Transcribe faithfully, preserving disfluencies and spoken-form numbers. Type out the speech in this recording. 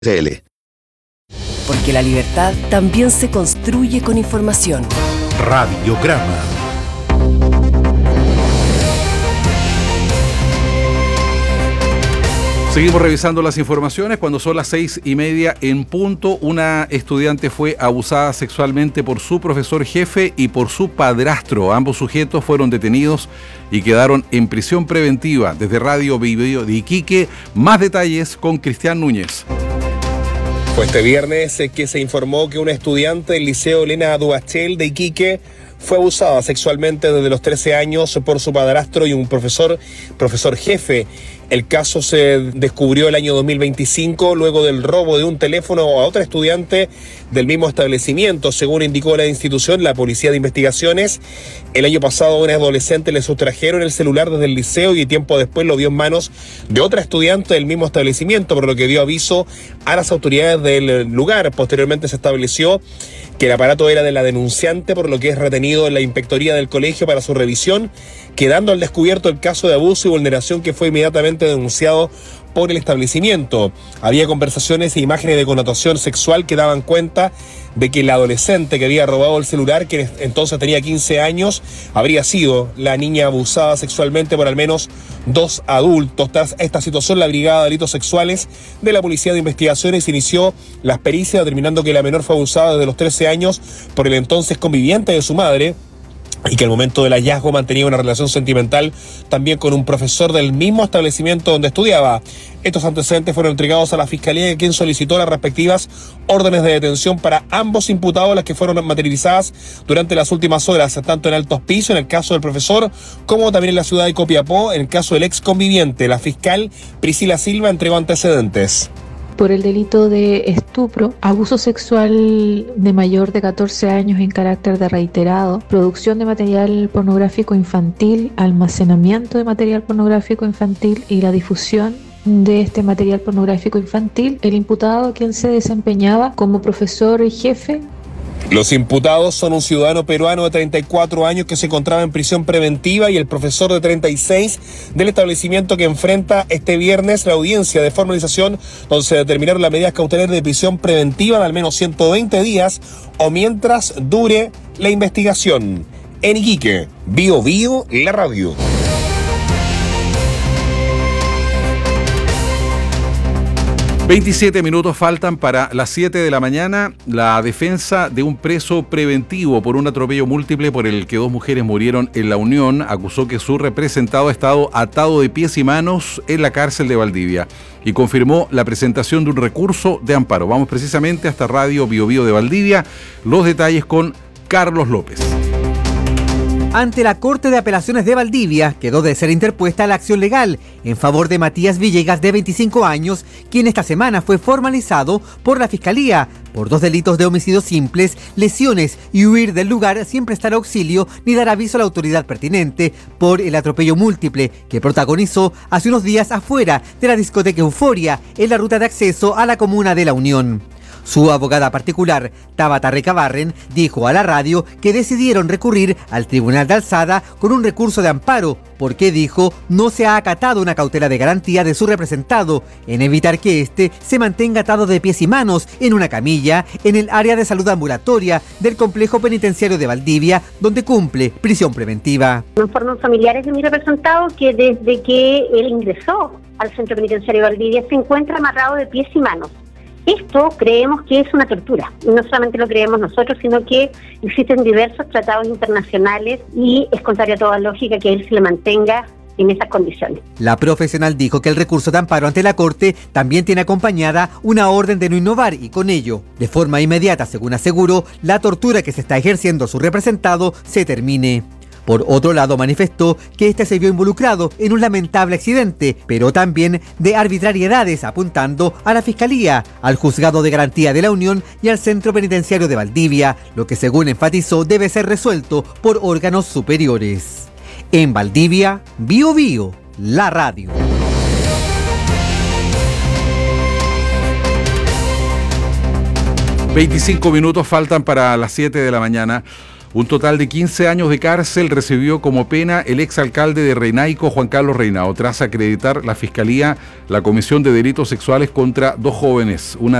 Porque la libertad también se construye con información. Radiograma. Seguimos revisando las informaciones. Cuando son las seis y media en punto, una estudiante fue abusada sexualmente por su profesor jefe y por su padrastro. Ambos sujetos fueron detenidos y quedaron en prisión preventiva. Desde Radio Vivo de Iquique, más detalles con Cristian Núñez. Fue este viernes que se informó que una estudiante del Liceo Elena Duhachel de Iquique fue abusada sexualmente desde los trece años por su padrastro y un profesor, profesor jefe. El caso se descubrió el año dos mil veinticinco luego del robo de un teléfono a otra estudiante del mismo establecimiento. Según indicó la institución, la Policía de Investigaciones, el año pasado a un adolescente le sustrajeron el celular desde el liceo y tiempo después lo vio en manos de otra estudiante del mismo establecimiento, por lo que dio aviso a las autoridades del lugar. Posteriormente se estableció que el aparato era de la denunciante, por lo que es retenido en la inspectoría del colegio para su revisión, quedando al descubierto el caso de abuso y vulneración que fue inmediatamente denunciado por el establecimiento. Había conversaciones e imágenes de connotación sexual que daban cuenta de que la adolescente que había robado el celular, que entonces tenía quince años, habría sido la niña abusada sexualmente por al menos dos adultos. Tras esta situación, la Brigada de Delitos Sexuales de la Policía de Investigaciones inició las pericias, determinando que la menor fue abusada desde los trece años por el entonces conviviente de su madre, y que al momento del hallazgo mantenía una relación sentimental también con un profesor del mismo establecimiento donde estudiaba. Estos antecedentes fueron entregados a la Fiscalía, quien solicitó las respectivas órdenes de detención para ambos imputados, las que fueron materializadas durante las últimas horas, tanto en Alto Hospicio, en el caso del profesor, como también en la ciudad de Copiapó, en el caso del ex conviviente. La fiscal Priscila Silva entregó antecedentes. Por el delito de estupro, abuso sexual de mayor de catorce años en carácter de reiterado, producción de material pornográfico infantil, almacenamiento de material pornográfico infantil y la difusión de este material pornográfico infantil, el imputado, quien se desempeñaba como profesor y jefe. Los imputados son un ciudadano peruano de treinta y cuatro años que se encontraba en prisión preventiva y el profesor de treinta y seis del establecimiento que enfrenta este viernes la audiencia de formalización, donde se determinaron las medidas cautelares de prisión preventiva de al menos ciento veinte días o mientras dure la investigación. En Iquique, Bio Bio, la radio. veintisiete minutos faltan para las siete de la mañana. La defensa de un preso preventivo por un atropello múltiple por el que dos mujeres murieron en La Unión acusó que su representado ha estado atado de pies y manos en la cárcel de Valdivia y confirmó la presentación de un recurso de amparo. Vamos precisamente hasta Radio Bio Bio de Valdivia. Los detalles con Carlos López. Ante la Corte de Apelaciones de Valdivia, quedó de ser interpuesta la acción legal en favor de Matías Villegas, de veinticinco años, quien esta semana fue formalizado por la Fiscalía por dos delitos de homicidios simples, lesiones y huir del lugar sin prestar auxilio ni dar aviso a la autoridad pertinente por el atropello múltiple que protagonizó hace unos días afuera de la discoteca Euforia en la ruta de acceso a la comuna de La Unión. Su abogada particular, Tabata Recabarren, dijo a la radio que decidieron recurrir al Tribunal de Alzada con un recurso de amparo, porque, dijo, no se ha acatado una cautela de garantía de su representado en evitar que éste se mantenga atado de pies y manos en una camilla en el área de salud ambulatoria del complejo penitenciario de Valdivia, donde cumple prisión preventiva. Me informan familiares de mi representado que desde que él ingresó al centro penitenciario de Valdivia se encuentra amarrado de pies y manos. Esto creemos que es una tortura, y no solamente lo creemos nosotros, sino que existen diversos tratados internacionales y es contrario a toda lógica que él se le mantenga en esas condiciones. La profesional dijo que el recurso de amparo ante la Corte también tiene acompañada una orden de no innovar y con ello, de forma inmediata, según aseguró, la tortura que se está ejerciendo a su representado se termine. Por otro lado, manifestó que este se vio involucrado en un lamentable accidente, pero también de arbitrariedades, apuntando a la Fiscalía, al Juzgado de Garantía de la Unión y al Centro Penitenciario de Valdivia, lo que, según enfatizó, debe ser resuelto por órganos superiores. En Valdivia, Bio Bio, la radio. veinticinco minutos faltan para las siete de la mañana. Un total de quince años de cárcel recibió como pena el exalcalde de Reinaico, Juan Carlos Reinao, tras acreditar la Fiscalía la comisión de delitos sexuales contra dos jóvenes. Una